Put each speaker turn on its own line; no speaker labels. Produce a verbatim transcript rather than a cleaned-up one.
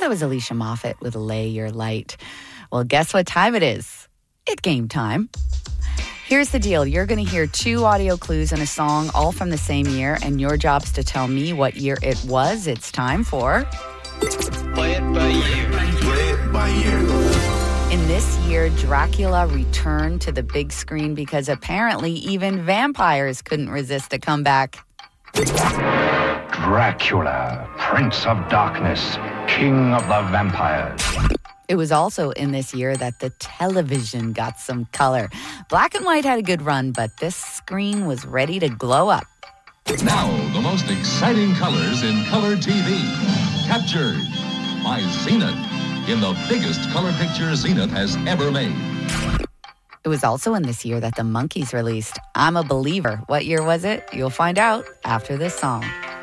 that was Alicia Moffat with Lay Your Light. Well, guess what time it is? It's game time. Here's the deal. You're going to hear two audio clues and a song all from the same year, and your job's to tell me what year it was. It's time for...
Play it by ear. Play it by ear.
In this year, Dracula returned to the big screen because apparently even vampires couldn't resist a comeback.
Dracula, Prince of Darkness, King of the Vampires.
It was also in this year that the television got some color. Black and white had a good run, but this screen was ready to glow up.
Now, the most exciting colors in color T V. Captured by Zenith in the biggest color picture Zenith has ever made.
It was also in this year that the Monkees released I'm a Believer. What year was it? You'll find out after this song.